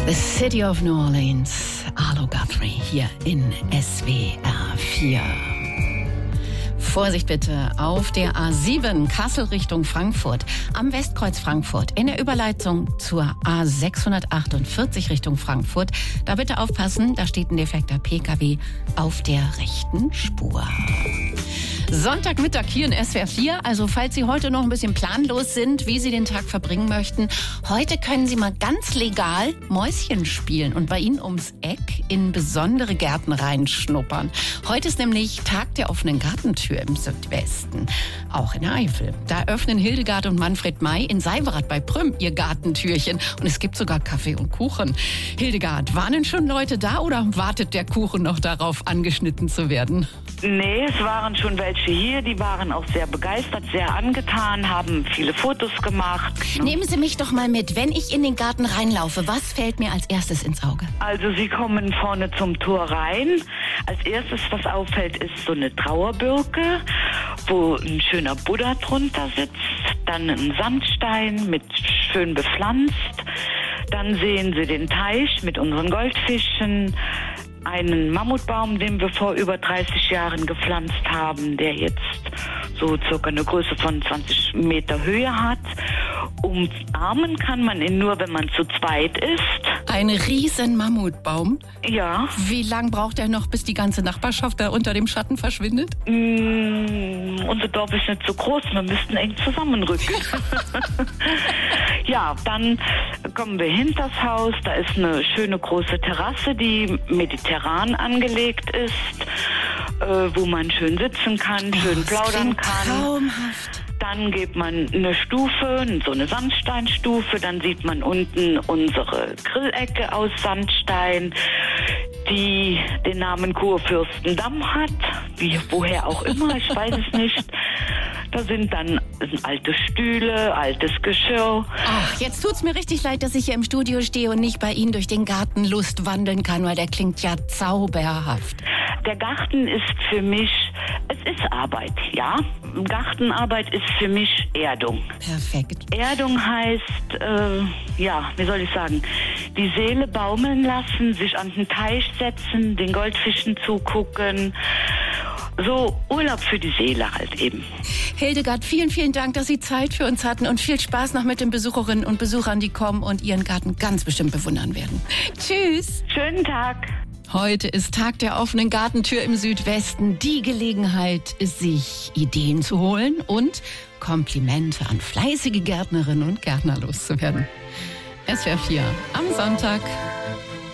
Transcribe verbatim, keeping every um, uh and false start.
City of New Orleans, Arlo Guthrie hier in S W R vier. Vorsicht bitte auf der A sieben Kassel Richtung Frankfurt, am Westkreuz Frankfurt, in der Überleitung zur A sechshundertachtundvierzig Richtung Frankfurt. Da bitte aufpassen, da steht ein defekter P K W auf der rechten Spur. Sonntagmittag hier in S W R vier, also falls Sie heute noch ein bisschen planlos sind, wie Sie den Tag verbringen möchten, heute können Sie mal ganz legal Mäuschen spielen und bei Ihnen ums Eck in besondere Gärten reinschnuppern. Heute ist nämlich Tag der offenen Gartentür im Südwesten, auch in der Eifel. Da öffnen Hildegard und Manfred May in Seiwerath bei Prüm ihr Gartentürchen und es gibt sogar Kaffee und Kuchen. Hildegard, waren denn schon Leute da oder wartet der Kuchen noch darauf, angeschnitten zu werden? Nee, es waren schon welche hier, die waren auch sehr begeistert, sehr angetan, haben viele Fotos gemacht. Nehmen Sie mich doch mal mit, wenn ich in den Garten reinlaufe, was fällt mir als erstes ins Auge? Also Sie kommen vorne zum Tor rein. Als erstes, was auffällt, ist so eine Trauerbirke, wo ein schöner Buddha drunter sitzt, dann ein Sandstein mit schön bepflanzt. Dann sehen Sie den Teich mit unseren Goldfischen, einen Mammutbaum, den wir vor über dreißig Jahren gepflanzt haben, der jetzt so circa eine Größe von zwanzig Meter Höhe hat. Umarmen kann man ihn nur, wenn man zu zweit ist. Ein riesen Mammutbaum? Ja. Wie lang braucht er noch, bis die ganze Nachbarschaft da unter dem Schatten verschwindet? Mm, unser Dorf ist nicht so groß, wir müssten eng zusammenrücken. Ja, dann kommen wir hinters Haus, da ist eine schöne große Terrasse, die mediterran angelegt ist, äh, wo man schön sitzen kann, schön oh, plaudern kann. Traumhaft. Dann geht man eine Stufe, so eine Sandsteinstufe, dann sieht man unten unsere Grillecke aus Sandstein, die den Namen Kurfürstendamm hat, wie, woher auch immer, ich weiß es nicht. Da sind dann alte Stühle, altes Geschirr. Ach, jetzt tut's mir richtig leid, dass ich hier im Studio stehe und nicht bei Ihnen durch den Garten Lust wandeln kann, weil der klingt ja zauberhaft. Der Garten ist für mich, es ist Arbeit, ja. Gartenarbeit ist für mich Erdung. Perfekt. Erdung heißt, äh, ja, wie soll ich sagen, die Seele baumeln lassen, sich an den Teich setzen, den Goldfischen zugucken. So Urlaub für die Seele halt eben. Hildegard, vielen, vielen Dank, dass Sie Zeit für uns hatten und viel Spaß noch mit den Besucherinnen und Besuchern, die kommen und Ihren Garten ganz bestimmt bewundern werden. Tschüss. Schönen Tag. Heute ist Tag der offenen Gartentür im Südwesten. Die Gelegenheit, sich Ideen zu holen und Komplimente an fleißige Gärtnerinnen und Gärtner loszuwerden. S W R vier am Sonntag.